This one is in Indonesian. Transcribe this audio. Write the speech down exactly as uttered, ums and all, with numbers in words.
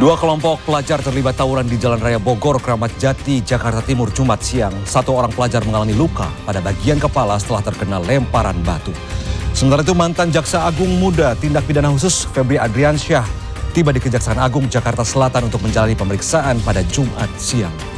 Dua kelompok pelajar terlibat tawuran di Jalan Raya Bogor, Kramat Jati, Jakarta Timur, Jumat siang. Satu orang pelajar mengalami luka pada bagian kepala setelah terkena lemparan batu. Sementara itu mantan Jaksa Agung Muda Tindak Pidana Khusus Febri Adriansyah tiba di Kejaksaan Agung Jakarta Selatan untuk menjalani pemeriksaan pada Jumat siang.